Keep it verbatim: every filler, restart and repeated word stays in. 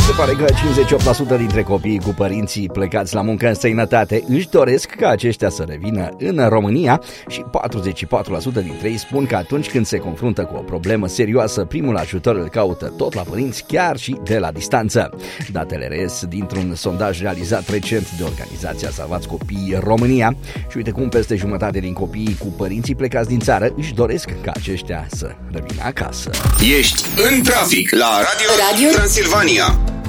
Se pare că cincizeci și opt la sută dintre copiii cu părinții plecați la muncă în străinătate își doresc ca aceștia să revină în România și patruzeci și patru la sută dintre ei spun că atunci când se confruntă cu o problemă serioasă, primul ajutor îl caută tot la părinți, chiar și de la distanță. Datele reies dintr-un sondaj realizat recent de organizația Salvați Copiii România și uite cum peste jumătate din copiii cu părinții plecați din țară își doresc ca aceștia să revină acasă. Ești în trafic la Radio, Radio? Transilvania.